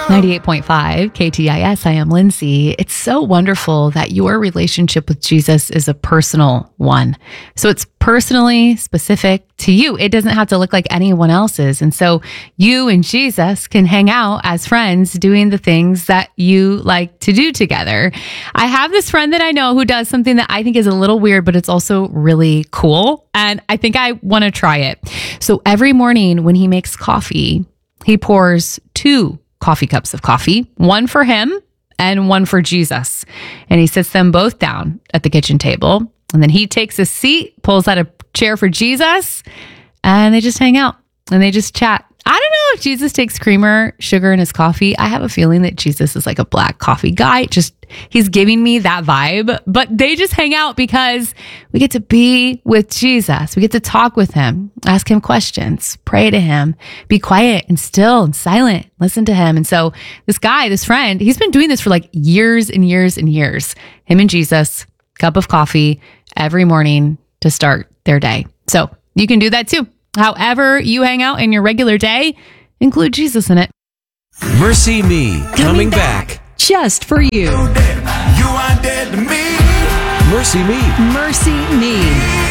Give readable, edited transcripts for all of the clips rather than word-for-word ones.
98.5 KTIS. I am Lindsay. It's so wonderful that your relationship with Jesus is a personal one. So it's personally specific to you. It doesn't have to look like anyone else's. And so you and Jesus can hang out as friends doing the things that you like to do together. I have this friend that I know who does something that I think is a little weird, but it's also really cool. And I think I want to try it. So every morning when he makes coffee, he pours 2 coffee cups of coffee, one for him and one for Jesus. And he sits them both down at the kitchen table. And then he takes a seat, pulls out a chair for Jesus, and they just hang out and they just chat. I don't know if Jesus takes creamer, sugar in his coffee. I have a feeling that Jesus is like a black coffee guy. He's giving me that vibe, but they just hang out because we get to be with Jesus. We get to talk with him, ask him questions, pray to him, be quiet and still and silent, listen to him. And so this friend, he's been doing this for like years and years and years. Him and Jesus, cup of coffee every morning to start their day. So you can do that too. However you hang out in your regular day, include Jesus in it. Mercy Me, coming back. Just for you. You are dead to me. Mercy Me. Mercy Me.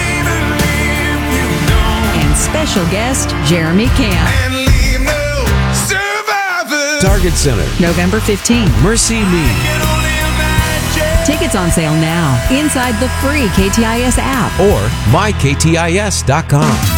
And special guest, Jeremy Camp. And leave no survivors. Target Center, November 15th. Mercy Me. Can only imagine. Tickets on sale now inside the free KTIS app. Or myktis.com.